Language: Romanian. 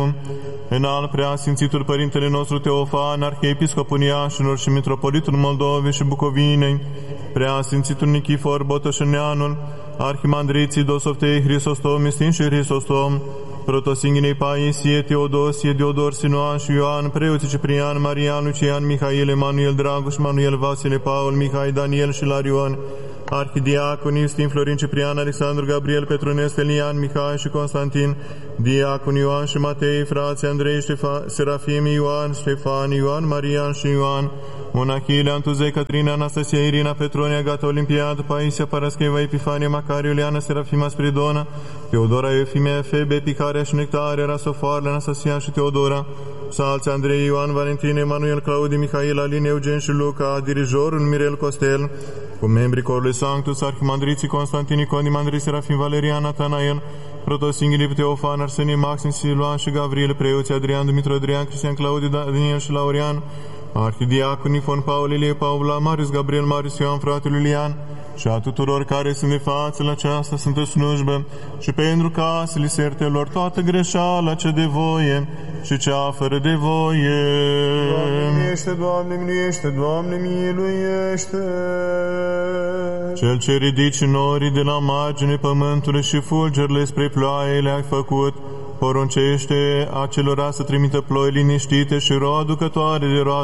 Dumnezeu, înalt preasfințitul Părintele nostru Teofan, arhiepiscopul Iașilor și mitropolitul Moldovei și Bucovinei, preasfințitul Nichifor Botoșăneanul, arhimandriții Dosoftei Hristostom, Mistin și Hristostom, protosinghinei Paisie, Teodosie, Diodor Sinoan și Ioan, preoții Ciprian, Marian, Lucian, Mihail, Emanuel, Dragoș, Manuel, Vasile, Paul, Mihai, Daniel și Larion, arhidiaconii Stin, Florin, Ciprian, Alexandru, Gabriel, Petronest, Elian, Mihai și Constantin, diaconi Ioan și Matei, frații Andrei, Serafim, Ioan, Ștefan, Ioan, Marian și Ioan, Monachile, Antuzei, Catrina, Anastasia, Irina, Petronia, Agata, Olimpiad, Paisia, Parascheva, Epifania, Macariu, Iuliana, Serafima, Spiridona, Teodora, Eufimia, Febe, Picarea și Nectare, Rasofoarle, Anastasia și Teodora, Salți, Andrei, Ioan, Valentin, Emanuel, Claudi, Mihail, Alin, Eugen și Luca, dirijorul Mirel Costel, cu membrii corului Sanctus, arhimandriții Constantin, Nicodim, Andrei, Serafim, Valerian, Natanael, Protosinghii, Teofan, Arsenie, Maxim, Siluan și Gavril, preoții Adrian, Dumitru, Adrian, Cristian, Claudi, Daniel și Laurian, arhidiaconii Fon, Paul, Ilie, Paula, Marius, Gabriel, Marius, Ioan, fratele Iulian, și a tuturor care sunt de față la această sfântă slujbă, și pentru ca să li se ierte lor toată greșeala ce de voie și cea fără de voie. Doamne miluiește, Doamne miluiește, Doamne miluiește. Cel ce ridici norii de la margine pământului și fulgerile spre ploaie le-ai făcut, poruncește acelora să trimită ploi liniștite și roaducătoare de roadă